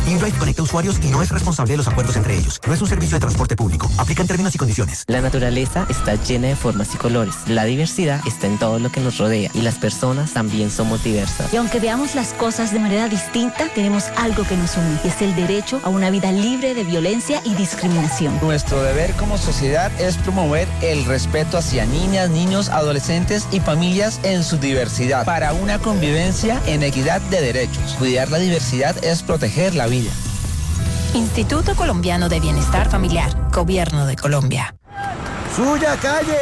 InDrive conecta usuarios y no es responsable de los acuerdos entre ellos. No es un servicio de transporte público. Aplican términos y condiciones. La naturaleza está llena de formas y colores. La diversidad está en todo lo que nos rodea y las personas también somos diversas. Y aunque veamos las cosas de manera distinta, tenemos algo que nos une, y es el derecho a una vida libre de violencia y discriminación. Nuestro deber como sociedad es promover el respeto hacia niñas, niños, adolescentes y familias en su diversidad para una convivencia en equidad de derechos. Cuidar la diversidad es proteger la vida. Instituto Colombiano de Bienestar Familiar, Gobierno de Colombia. ¡Suya, calle!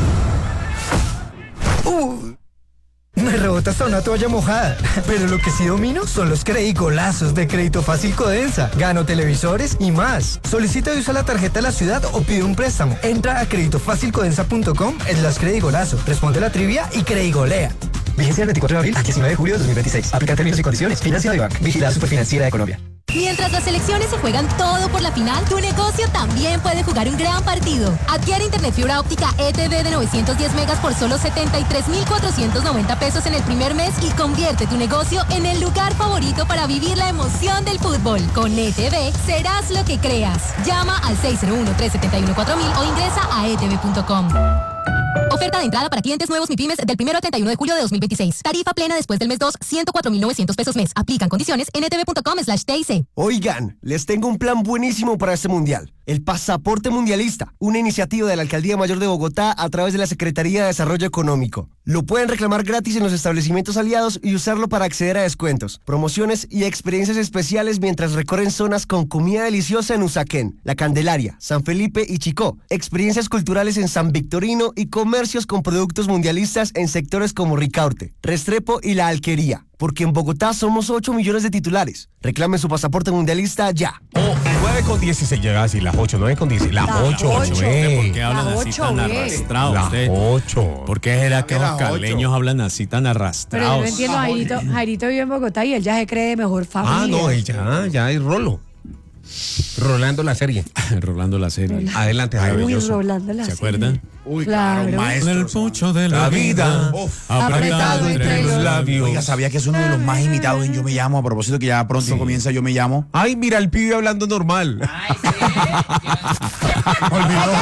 Me rebota hasta una toalla mojada. Pero lo que sí domino son los credicolazos de Crédito Fácil Codensa. Gano televisores y más. Solicita y usa la tarjeta de la ciudad o pide un préstamo. Entra a creditofacilcodensa.com/credigolazo. Responde la trivia y credigolea. Vigencia del 24 de abril al 19 de julio de 2026. Aplica términos y condiciones. Financiado de Bank. Vigilada Superfinanciera de Colombia. Mientras las selecciones se juegan todo por la final, tu negocio también puede jugar un gran partido. Adquiere internet fibra óptica ETV de 910 megas por solo 73,490 pesos en el primer mes y convierte tu negocio en el lugar favorito para vivir la emoción del fútbol. Con ETV serás lo que creas. Llama al 601-371-4000 o ingresa a etv.com. Oferta de entrada para clientes nuevos MIPYMES del 1 al 31 de julio de 2026. Tarifa plena después del mes 2, 104,900 pesos mes. Aplican condiciones en etv.com/TIC. Oigan, les tengo un plan buenísimo para este mundial. El Pasaporte Mundialista, una iniciativa de la Alcaldía Mayor de Bogotá a través de la Secretaría de Desarrollo Económico. Lo pueden reclamar gratis en los establecimientos aliados y usarlo para acceder a descuentos, promociones y experiencias especiales mientras recorren zonas con comida deliciosa en Usaquén, La Candelaria, San Felipe y Chicó, experiencias culturales en San Victorino y comercios con productos mundialistas en sectores como Ricaurte, Restrepo y La Alquería. Porque en Bogotá somos 8 millones de titulares. Reclamen su pasaporte mundialista ya. 9:16 llega así, las 8, 9:16. Las 8. ¿Por qué hablan así tan arrastrados? Las 8. ¿Por qué será que los caleños hablan así tan Pero arrastrados? yo no entiendo, Jairito vive en Bogotá y él ya se cree de mejor familia. No, ya es Rolo. Rolando la serie. Rolando la serie. Adelante, Uy, Rolando la ¿Se serie. acuerdan? Uy, claro. Maestro. En el pucho de la vida, apretado entre los labios. Oiga, ¿sabía que es uno de los más imitados en Yo Me Llamo? A propósito que ya pronto comienza Yo Me Llamo. Ay, mira, el pibe hablando normal. Ay, sí. Olvidó.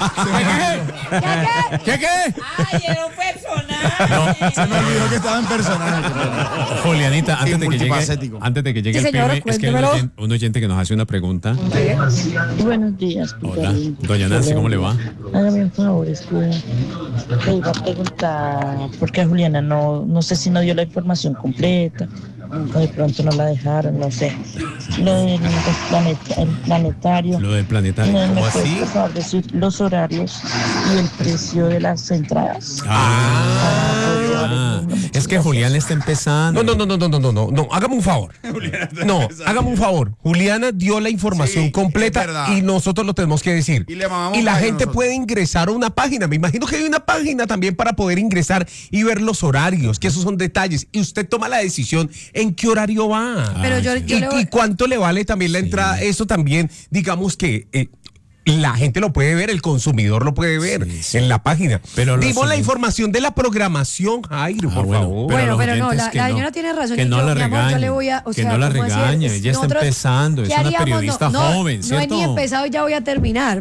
¿Qué? Ay, era un personaje. No, se me olvidó que estaba en personaje. Julianita, antes de que llegue Sí, el señora, pibe, es que hay un oyente que nos hace una pregunta. Buenos días. Hola, doña Nancy, ¿cómo le va? Hágame un favor, es que le iba a preguntar porque a Juliana no sé si no dio la información completa o de pronto no la dejaron, no sé. Lo del planetario. Lo del planetario, ¿Me ¿cómo puedes, así? por favor, decir los horarios y el precio de las entradas? Es que Julián está empezando. No, hágame un favor. Hágame un favor. Juliana dio la información completa y nosotros lo tenemos que decir. Y la gente puede ingresar a una página. Me imagino que hay una página también para poder ingresar y ver los horarios, que esos son detalles. Y usted toma la decisión en qué horario va. Pero y cuánto le vale también la entrada. Eso también, digamos que la gente lo puede ver, el consumidor lo puede ver en la página. Pero dimos la información de la programación, Jairo, por favor. Pero no, la señora tiene razón. Que no la regañe. Que no la regañe. Ella está empezando, es una periodista joven, ¿cierto? No he ni empezado y ya voy a terminar.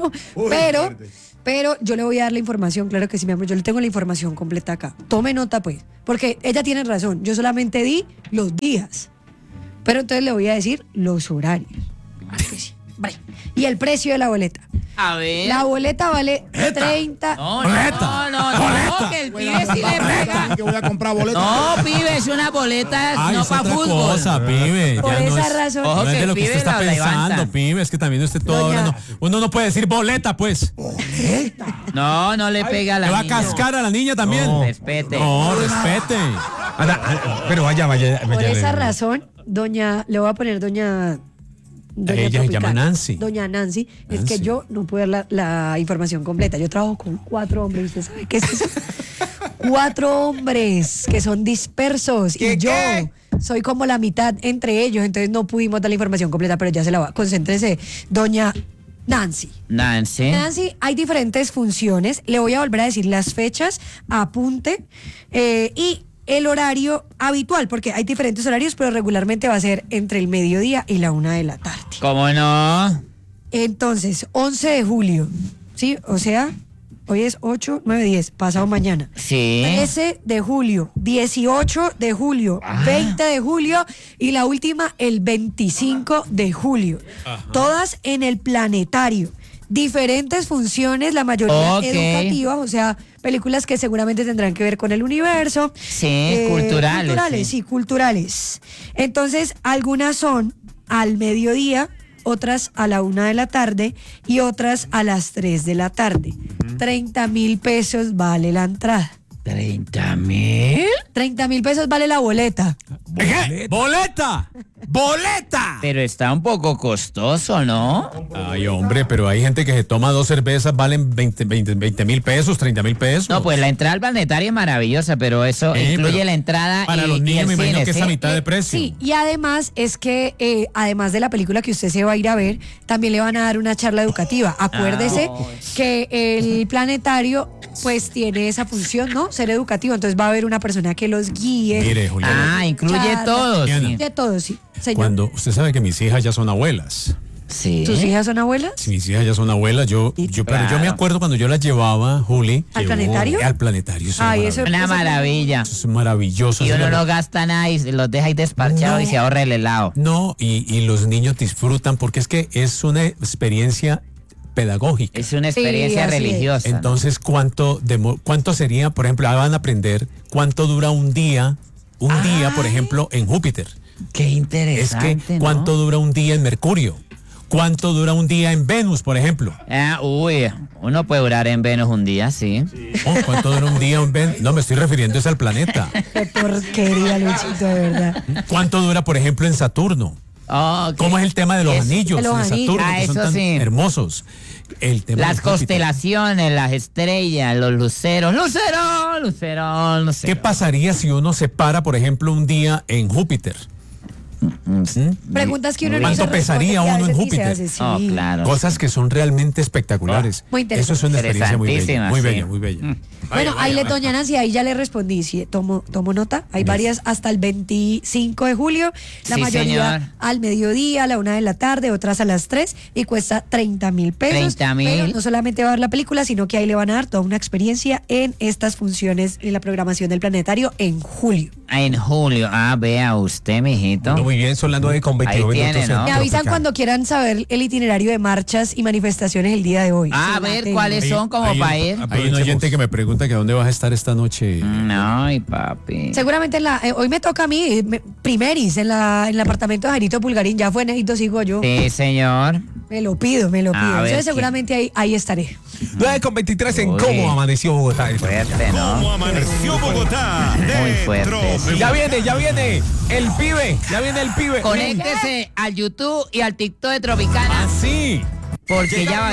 Pero yo le voy a dar la información, claro que sí, mi amor. Yo le tengo la información completa acá. Tome nota, pues. Porque ella tiene razón. Yo solamente di los días. Pero entonces le voy a decir los horarios. Claro que sí. Vale. Y el precio de la boleta. A ver. La boleta vale 30. No, que el pibe sí le pega. Que voy a comprar boletas. No, pibe, es una boleta, no para fútbol. Cosa, pibe. Por ya esa no es, razón. No es de lo que usted está pensando, levanta. pibe. Es que también usted todo hablando. Uno no puede decir boleta, pues. No le pega a la niña. ¿Le va a cascar a la niña también? No. Respete. No, respete. Pero vaya. Por esa razón, le voy a poner doña ella se llama Nancy. Doña Nancy, es que yo no puedo dar la información completa. Yo trabajo con 4 hombres, ¿usted sabe qué es eso? 4 hombres que son dispersos y yo soy como la mitad entre ellos, entonces no pudimos dar la información completa, pero ya se la va. Concéntrese, doña Nancy, hay diferentes funciones. Le voy a volver a decir las fechas, apunte, y el horario habitual, porque hay diferentes horarios, pero regularmente va a ser entre el mediodía y la 1 de la tarde. ¿Cómo no? Entonces, 11 de julio, ¿sí? O sea, hoy es 8, 9, 10, pasado mañana. Sí. 13 de julio, 18 de julio, 20 de julio y la última el 25 de julio. Ajá. Todas en el planetario. Diferentes funciones, la mayoría educativas, o sea, películas que seguramente tendrán que ver con el universo. Sí, culturales. Sí, culturales. Entonces, algunas son al mediodía, otras a la 1 de la tarde y otras a las 3 de la tarde. 30,000 pesos vale la entrada. ¿30,000? 30,000 pesos vale la boleta. ¿Qué? ¡Boleta! ¡Boleta! Pero está un poco costoso, ¿no? Ay, hombre, pero hay gente que se toma 2 cervezas, valen 20,000 pesos, 30,000 pesos. No, pues la entrada al planetario es maravillosa, pero eso incluye la entrada para los niños, me imagino que es a mitad de precio. Sí, y además es que, además de la película que usted se va a ir a ver, también le van a dar una charla educativa. Acuérdese que el planetario pues tiene esa función, ¿no? Ser educativo, entonces va a haber una persona que los guíe. Mire, Juliana. Incluye todo. Sí. De todo, sí. Señor. Cuando usted sabe que mis hijas ya son abuelas. Sí. ¿Tus hijas son abuelas? Sí, mis hijas ya son abuelas. Pero yo me acuerdo cuando yo las llevaba, Juli. ¿Al planetario? Al planetario. Ay, eso es una maravilla. Eso es maravilloso. Y uno no gasta nada y los deja ahí desparchados y se ahorra el helado. No, y los niños disfrutan porque es que es una experiencia pedagógica. Es una experiencia religiosa. Entonces, ¿cuánto sería, por ejemplo, van a aprender cuánto dura un día, por ejemplo, en Júpiter? Qué interesante. Es que cuánto dura un día en Mercurio. ¿Cuánto dura un día en Venus, por ejemplo? Uno puede durar en Venus un día, sí. ¿Cuánto dura un día en Venus? No, me estoy refiriendo al planeta. Qué porquería, Luchito, de verdad. ¿Cuánto dura, por ejemplo, en Saturno? ¿Cómo es el tema de los anillos de Saturno, que son tan hermosos? El tema las constelaciones, las estrellas, los luceros. ¡Lucerón! No sé. ¿Qué pasaría si uno se para, por ejemplo, un día en Júpiter? Preguntas que uno no ¿Cuánto pesaría uno en Júpiter? Claro. Cosas que son realmente espectaculares. Muy interesante. Eso es una experiencia muy bella, muy bella. Bueno, ahí doña Nancy, ahí ya le respondí. Sí, tomo nota. Hay varias hasta el 25 de julio. La mayoría al mediodía, a la 1 de la tarde, otras a las 3 y cuesta 30,000 pesos. 30,000. Pero no solamente va a ver la película, sino que ahí le van a dar toda una experiencia en estas funciones en la programación del planetario en julio. En julio. Vea usted, mijito. Muy bien, son las 9:22 minutos. ¿No? Me avisan cuando quieran saber el itinerario de marchas y manifestaciones el día de hoy. A ver cuáles son como para ir. Hay un oyente que me pregunta que dónde vas a estar esta noche. Ay, papi. Seguramente hoy me toca a mí, primeris, en el apartamento de Jairito Pulgarín. Ya fue, Nejito, sigo yo. Sí, señor. Me lo pido. Entonces seguramente ahí estaré. 9:23 en Cómo Amaneció Bogotá. Fuerte, ¿no? Cómo Amaneció Bogotá. Muy fuerte. Ya viene el pibe. Conéctese al YouTube y al TikTok de Tropicana. Sí. Porque ya va